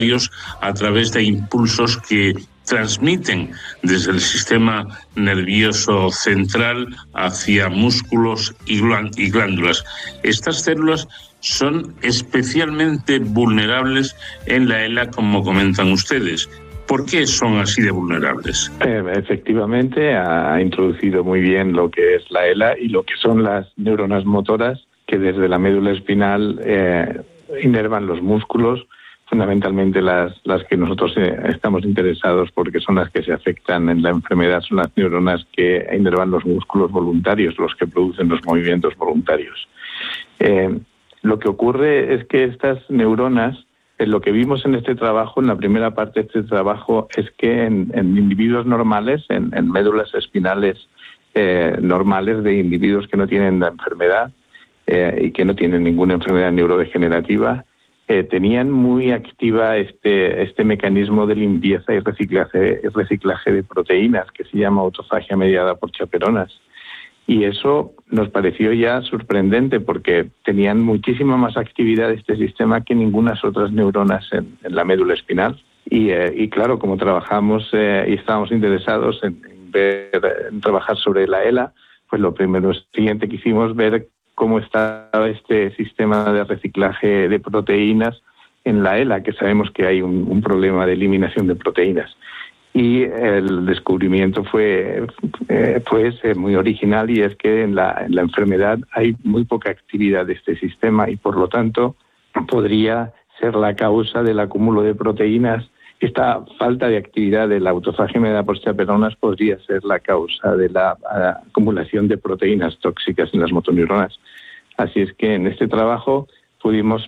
a través de impulsos que transmiten desde el sistema nervioso central hacia músculos y glándulas. Estas células son especialmente vulnerables en la ELA, como comentan ustedes. ¿Por qué son así de vulnerables? Efectivamente, ha introducido muy bien lo que es la ELA y lo que son las neuronas motoras que desde la médula espinal inervan los músculos, fundamentalmente las que nosotros estamos interesados porque son las que se afectan en la enfermedad, son las neuronas que inervan los músculos voluntarios, los que producen los movimientos voluntarios. Lo que ocurre es que estas neuronas, lo que vimos en este trabajo, en la primera parte de este trabajo, es que en individuos normales, en médulas espinales normales de individuos que no tienen la enfermedad y que no tienen ninguna enfermedad neurodegenerativa, tenían muy activa este mecanismo de limpieza y reciclaje de proteínas que se llama autofagia mediada por chaperonas. Y eso nos pareció ya sorprendente porque tenían muchísima más actividad este sistema que ninguna otras neuronas en la médula espinal. Y claro, como trabajamos y estábamos interesados en trabajar sobre la ELA, pues lo siguiente que hicimos ver cómo estaba este sistema de reciclaje de proteínas en la ELA, que sabemos que hay un problema de eliminación de proteínas. Y el descubrimiento fue muy original, y es que en la enfermedad hay muy poca actividad de este sistema y por lo tanto podría ser la causa del acúmulo de proteínas. Esta falta de actividad de la autofagia mediada por chaperonas podría ser la causa de la acumulación de proteínas tóxicas en las motoneuronas. Así es que en este trabajo pudimos,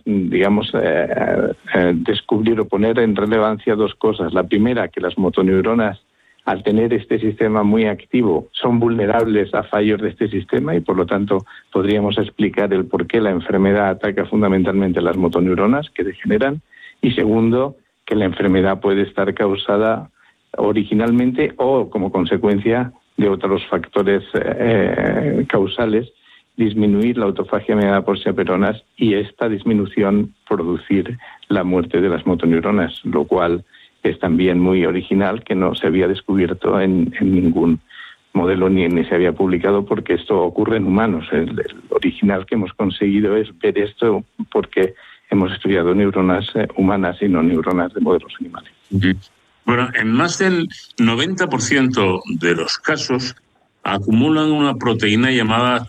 descubrir o poner en relevancia dos cosas. La primera, que las motoneuronas, al tener este sistema muy activo, son vulnerables a fallos de este sistema y, por lo tanto, podríamos explicar el por qué la enfermedad ataca fundamentalmente a las motoneuronas que degeneran. Y segundo, que la enfermedad puede estar causada originalmente o como consecuencia de otros factores causales, disminuir la autofagia mediada por chaperonas y esta disminución producir la muerte de las motoneuronas, lo cual es también muy original, que no se había descubierto en ningún modelo ni se había publicado, porque esto ocurre en humanos. El original que hemos conseguido es ver esto porque hemos estudiado neuronas humanas y no neuronas de modelos animales. Bueno, en más del 90% de los casos acumulan una proteína llamada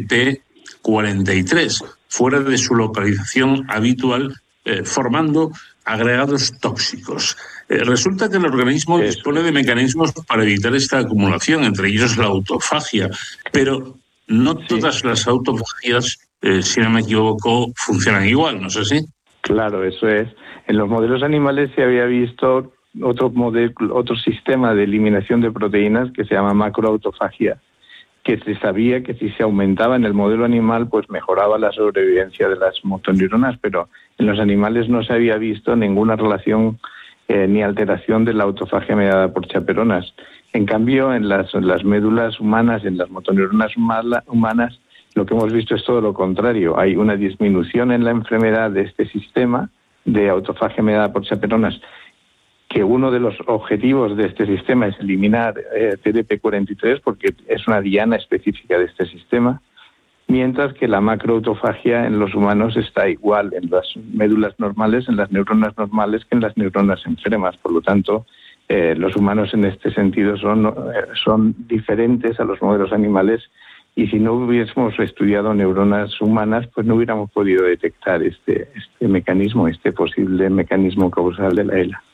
TDP43 fuera de su localización habitual, formando agregados tóxicos. Resulta que el organismo dispone de mecanismos para evitar esta acumulación, entre ellos la autofagia, pero no todas las autofagias, si no me equivoco, funcionan igual, ¿no es así? Claro, eso es. En los modelos animales se había visto otro sistema de eliminación de proteínas que se llama macroautofagia, que se sabía que si se aumentaba en el modelo animal, pues mejoraba la sobrevivencia de las motoneuronas, pero en los animales no se había visto ninguna relación ni alteración de la autofagia mediada por chaperonas. En cambio, en las médulas humanas, en las motoneuronas humanas, lo que hemos visto es todo lo contrario. Hay una disminución en la enfermedad de este sistema de autofagia mediada por chaperonas, que uno de los objetivos de este sistema es eliminar TDP43 porque es una diana específica de este sistema, mientras que la macroautofagia en los humanos está igual en las médulas normales, en las neuronas normales, que en las neuronas enfermas. Por lo tanto, los humanos en este sentido son diferentes a los modelos animales, y si no hubiésemos estudiado neuronas humanas, pues no hubiéramos podido detectar este mecanismo, este posible mecanismo causal de la ELA.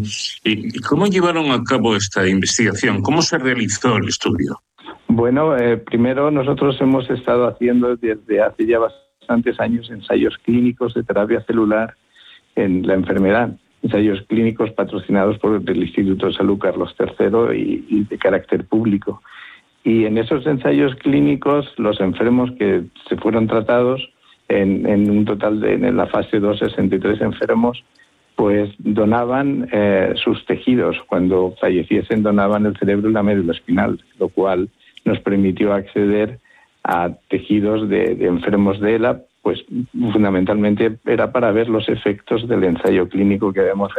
¿Y cómo llevaron a cabo esta investigación? ¿Cómo se realizó el estudio? Bueno, primero nosotros hemos estado haciendo desde hace ya bastantes años ensayos clínicos de terapia celular en la enfermedad, ensayos clínicos patrocinados por el Instituto de Salud Carlos III y de carácter público. Y en esos ensayos clínicos, los enfermos que se fueron tratados, en un total en la fase 2, 63 enfermos, pues donaban sus tejidos. Cuando falleciesen donaban el cerebro y la médula espinal, lo cual nos permitió acceder a tejidos de enfermos de ELA, pues fundamentalmente era para ver los efectos del ensayo clínico que habíamos